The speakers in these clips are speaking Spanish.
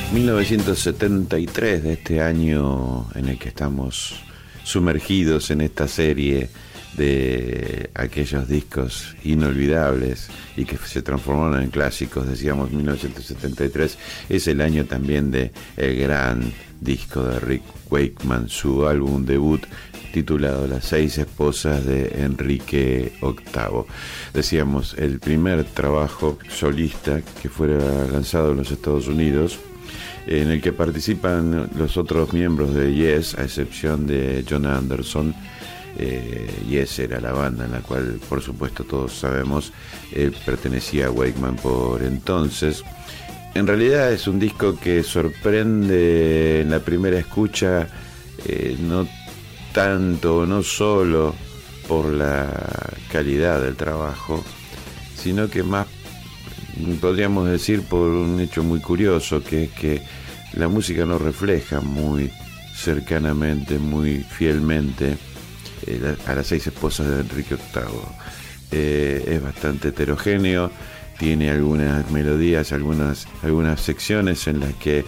1973 de este año en el que estamos sumergidos en esta serie de aquellos discos inolvidables y que se transformaron en clásicos. Decíamos 1973 es el año también de el gran disco de Rick Wakeman, su álbum debut titulado Las 6 esposas de Enrique VIII. Decíamos, el primer trabajo solista que fuera lanzado en los Estados Unidos, en el que participan los otros miembros de Yes, a excepción de John Anderson. Yes era la banda en la cual, por supuesto, todos sabemos, pertenecía a Wakeman por entonces. En realidad es un disco que sorprende en la primera escucha, no tanto, no solo por la calidad del trabajo, sino que más, podríamos decir, por un hecho muy curioso, que es que la música no refleja muy cercanamente, muy fielmente a las 6 esposas de Enrique VIII. Es bastante heterogéneo, tiene algunas melodías, algunas secciones en las que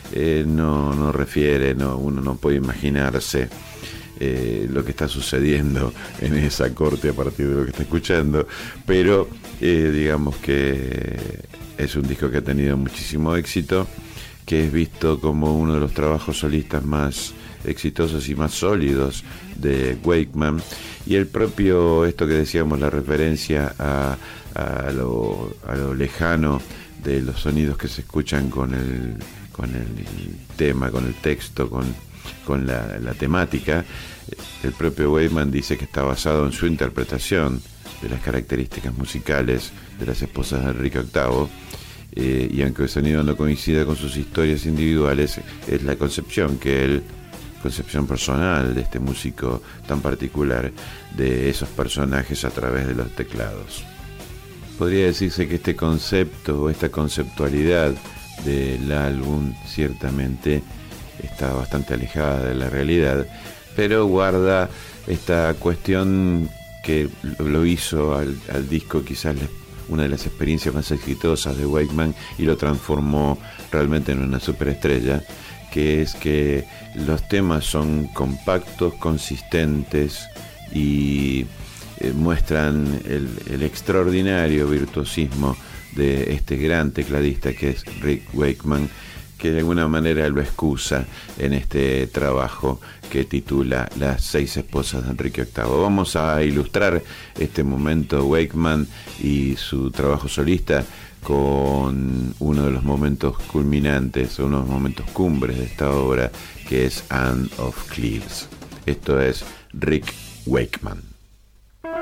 no refiere, uno no puede imaginarse lo que está sucediendo en esa corte a partir de lo que está escuchando, pero digamos que es un disco que ha tenido muchísimo éxito, que es visto como uno de los trabajos solistas más exitosos y más sólidos de Wakeman, y el propio, esto que decíamos, la referencia a lo lejano de los sonidos que se escuchan con el tema, con el texto, con la temática. El propio Wakeman dice que está basado en su interpretación de las características musicales de las esposas de Enrique VIII, y aunque el sonido no coincida con sus historias individuales, es la concepción personal de este músico tan particular de esos personajes a través de los teclados. Podría decirse que este concepto o esta conceptualidad del álbum ciertamente está bastante alejada de la realidad, pero guarda esta cuestión que lo hizo al disco quizás una de las experiencias más exitosas de Wakeman y lo transformó realmente en una superestrella, que es que los temas son compactos, consistentes y muestran el extraordinario virtuosismo de este gran tecladista que es Rick Wakeman, que de alguna manera lo excusa en este trabajo que titula Las 6 esposas de Enrique VIII. Vamos a ilustrar este momento Wakeman y su trabajo solista con uno de los momentos culminantes, uno de los momentos cumbres de esta obra, que es Anne of Cleves. Esto es Rick Wakeman.